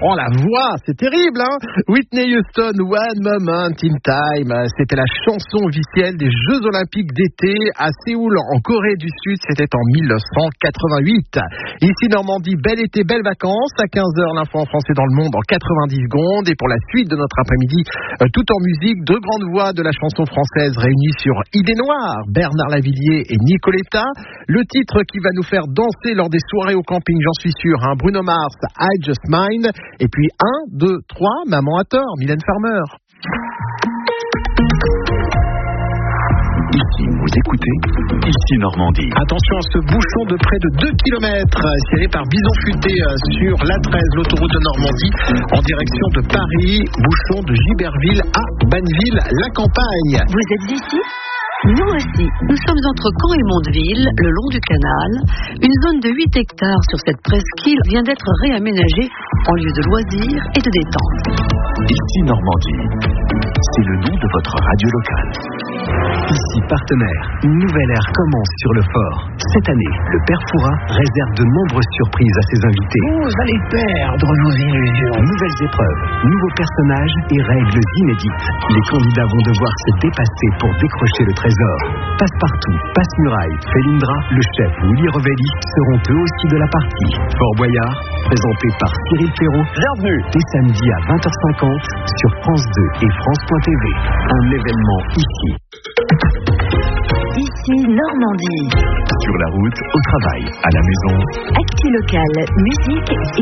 Oh, la voix, c'est terrible, hein. Whitney Houston, One Moment in Time. C'était la chanson officielle des Jeux Olympiques d'été à Séoul, en Corée du Sud. C'était en 1988. Ici Normandie, bel été, belles vacances. À 15h, l'info en français dans le monde en 90 secondes. Et pour la suite de notre après-midi, tout en musique, deux grandes voix de la chanson française réunies sur Idée Noire, Bernard Lavilliers et Nicoletta. Le titre qui va nous faire danser lors des soirées au camping, j'en suis sûr, hein, Bruno Mars, I Just Mind. Et puis 1, 2, 3, Maman a tort, Mylène Farmer. Ici, vous écoutez, ici Normandie. Attention à ce bouchon de près de 2 km, tiré par Bison Futé sur l'A13, l'autoroute de Normandie, en direction de Paris, bouchon de Giberville à Banneville-la-Campagne. Vous êtes d'ici ? Nous aussi. Nous sommes entre Caen et Mondeville, le long du canal. Une zone de 8 hectares sur cette presqu'île vient d'être réaménagée en lieu de loisirs et de détente. Ici Normandie, c'est le nom de votre radio locale. Ici Partenaire, une nouvelle ère commence sur le fort. Cette année, le Père Fouras réserve de nombreuses surprises à ses invités. Vous allez perdre vos illusions. Nouvelles épreuves, nouveaux personnages et règles inédites. Les candidats vont devoir se dépasser pour décrocher le trésor. Passe-partout, Passe-Muraille, Felindra, le chef Willy Revelli seront eux aussi de la partie. Fort Boyard, présenté par Cyril Ferraud. Bienvenue. Dès samedi à 20h50 sur France 2 et France.tv. Un événement ici. Ici Normandie. Sur la route, au travail, à la maison. Actu locale, musique et